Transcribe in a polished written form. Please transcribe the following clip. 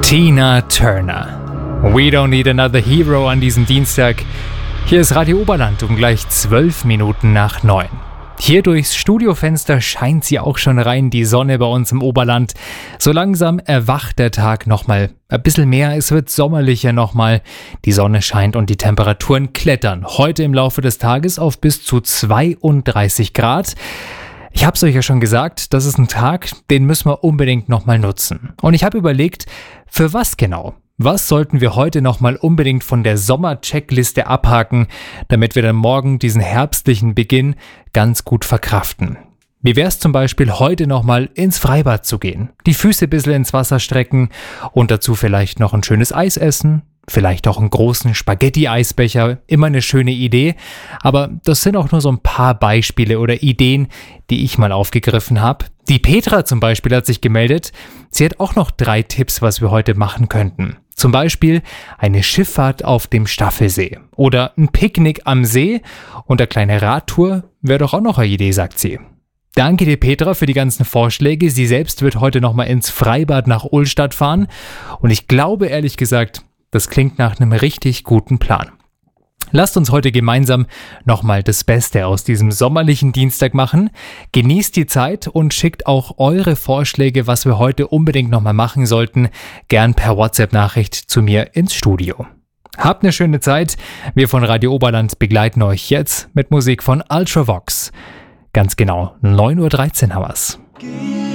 Tina Turner. We don't need another hero an diesem Dienstag. Hier ist Radio Oberland um gleich 12 Minuten nach 9. Hier durchs Studiofenster scheint sie auch schon rein, die Sonne bei uns im Oberland. So langsam erwacht der Tag nochmal. Ein bisschen mehr, es wird sommerlicher nochmal. Die Sonne scheint und die Temperaturen klettern. Heute im Laufe des Tages auf bis zu 32 Grad. Ich habe es euch ja schon gesagt, das ist ein Tag, den müssen wir unbedingt nochmal nutzen. Und ich habe überlegt, für was genau? Was sollten wir heute nochmal unbedingt von der Sommer-Checkliste abhaken, damit wir dann morgen diesen herbstlichen Beginn ganz gut verkraften? Wie wäre es zum Beispiel, heute nochmal ins Freibad zu gehen, die Füße ein bisschen ins Wasser strecken und dazu vielleicht noch ein schönes Eis essen? Vielleicht auch einen großen Spaghetti-Eisbecher, immer eine schöne Idee. Aber das sind auch nur so ein paar Beispiele oder Ideen, die ich mal aufgegriffen habe. Die Petra zum Beispiel hat sich gemeldet. Sie hat auch noch 3 Tipps, was wir heute machen könnten. Zum Beispiel eine Schifffahrt auf dem Staffelsee oder ein Picknick am See und eine kleine Radtour wäre doch auch noch eine Idee, sagt sie. Danke dir, Petra, für die ganzen Vorschläge. Sie selbst wird heute nochmal ins Freibad nach Ullstadt fahren. Und ich glaube, ehrlich gesagt, das klingt nach einem richtig guten Plan. Lasst uns heute gemeinsam nochmal das Beste aus diesem sommerlichen Dienstag machen. Genießt die Zeit und schickt auch eure Vorschläge, was wir heute unbedingt nochmal machen sollten, gern per WhatsApp-Nachricht zu mir ins Studio. Habt eine schöne Zeit. Wir von Radio Oberland begleiten euch jetzt mit Musik von Ultravox. Ganz genau, 9:13 Uhr haben wir's.